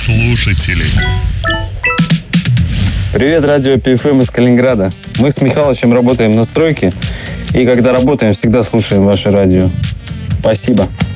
слушателей. Привет, радио ПФМ из Калининграда. Мы с Михалычем работаем на стройке, и когда работаем, всегда слушаем ваше радио. Спасибо.